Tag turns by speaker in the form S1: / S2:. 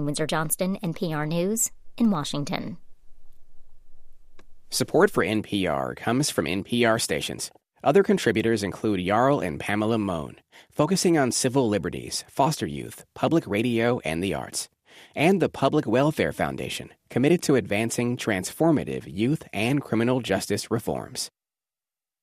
S1: Windsor Johnston, NPR News, in Washington.
S2: Support for NPR comes from NPR stations. Other contributors include Jarl and Pamela Mohn, focusing on civil liberties, foster youth, public radio, and the arts. And the Public Welfare Foundation, committed to advancing transformative youth and criminal justice reforms.